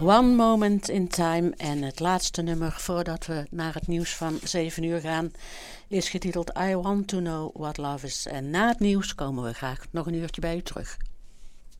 One Moment in Time. En het laatste nummer voordat we naar het nieuws van 7 uur gaan is getiteld I Want to Know What Love Is. En na het nieuws komen we graag nog een uurtje bij u terug.